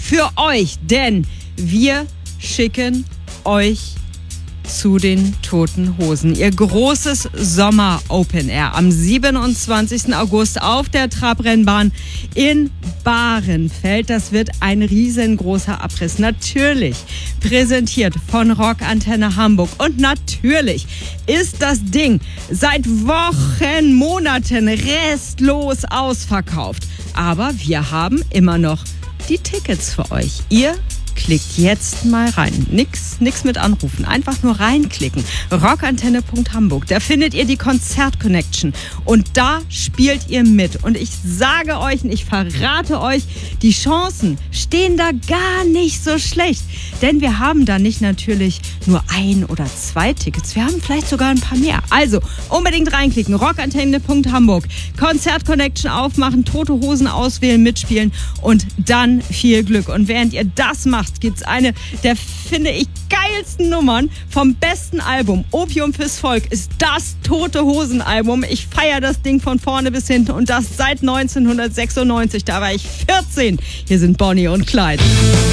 für euch, denn wir schicken euch zu den Toten Hosen. Ihr großes Sommer-Open Air am 27. August auf der Trabrennbahn in Bahrenfeld. Das wird ein riesengroßer Abriss. Natürlich präsentiert von Rockantenne Hamburg. Und natürlich ist das Ding seit Wochen, Monaten restlos ausverkauft. Aber wir haben immer noch die Tickets für euch. Ihr klickt jetzt mal rein. Nix mit anrufen. Einfach nur reinklicken. Rockantenne.hamburg. Da findet ihr die Konzert-Connection. Und da spielt ihr mit. Und ich sage euch und ich verrate euch, die Chancen stehen da gar nicht so schlecht. Denn wir haben da nicht natürlich nur 1 oder 2 Tickets. Wir haben vielleicht sogar ein paar mehr. Also unbedingt reinklicken. Rockantenne.hamburg. Konzert-Connection aufmachen, Tote Hosen auswählen, mitspielen und dann viel Glück. Und während ihr das macht, gibt's eine der, finde ich, geilsten Nummern vom besten Album. Opium fürs Volk ist das Tote Hosen Album. Ich feiere das Ding von vorne bis hinten und das seit 1996. Da war ich 14. Hier sind Bonnie und Clyde.